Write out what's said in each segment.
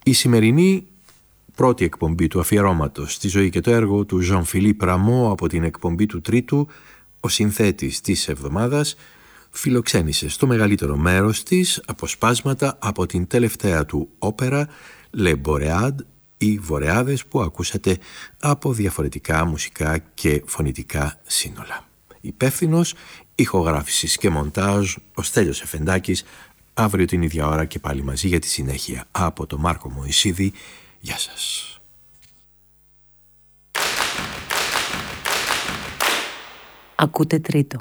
Η σημερινή πρώτη εκπομπή του αφιερώματος στη ζωή και το έργο του Jean-Philippe Rameau από την εκπομπή του Τρίτου, ο συνθέτης της εβδομάδας, φιλοξένησε στο μεγαλύτερο μέρος της αποσπάσματα από την τελευταία του όπερα Les Boréades, οι Βορεάδες, που ακούσατε από διαφορετικά μουσικά και φωνητικά σύνολα. Υπεύθυνος ηχογράφησης και μοντάζ ο Στέλιος Εφεντάκης. Αύριο την ίδια ώρα και πάλι μαζί για τη συνέχεια. Από το Μάρκο Μωυσίδη, γεια σας. Ακούτε Τρίτο.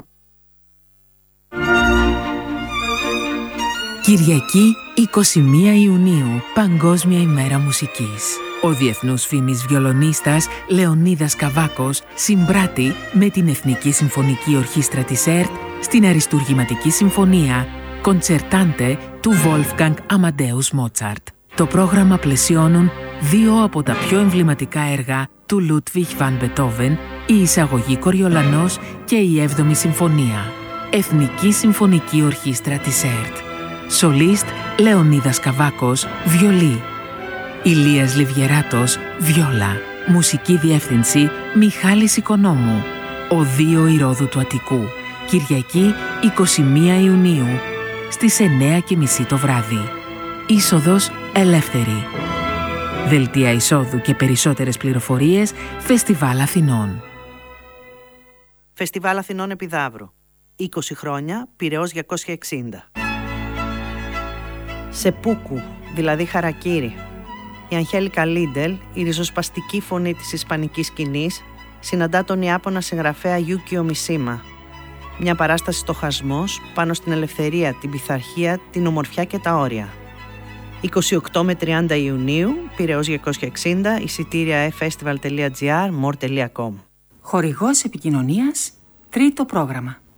Κυριακή 21 Ιουνίου, Παγκόσμια ημέρα μουσικής. Ο διεθνούς φήμης βιολονίστας Λεωνίδας Καβάκος συμπράττει με την Εθνική Συμφωνική Ορχήστρα της ΕΡΤ στην αριστουργηματική συμφωνία «Κοντσερτάντε» του Wolfgang Amadeus Mozart. Το πρόγραμμα πλαισιώνουν δύο από τα πιο εμβληματικά έργα του Ludwig van Beethoven, η Εισαγωγή Κοριολανός και η 7η Συμφωνία. Εθνική Συμφωνική Ορχήστρα της ΕΡΤ. Σολίστ Λεωνίδας Καβάκος, βιολί. Ηλίας Λιβιεράτος, βιόλα. Μουσική διεύθυνση Μιχάλης Οικονόμου. Οδείο Ηρώδου του Αττικού. Κυριακή 21 Ιουνίου στις 9:30 το βράδυ. Είσοδος ελεύθερη. Δελτία εισόδου και περισσότερες πληροφορίες Φεστιβάλ Αθηνών. Φεστιβάλ Αθηνών Επιδαύρου. 20 χρόνια, Πειραιώς 260. Σεπούκου, δηλαδή χαρακίρι. Η Αγγέλικα Λίντελ, η ριζοσπαστική φωνή της ισπανικής σκηνής, συναντά τον Ιάπωνα συγγραφέα Γιούκιο Μισίμα. Μια παράσταση στοχασμός πάνω στην ελευθερία, την πειθαρχία, την ομορφιά και τα όρια. 28 με 30 Ιουνίου, Πειραιώς 260, εισιτήρια festival.gr, more.com. Χορηγός επικοινωνίας, Τρίτο πρόγραμμα.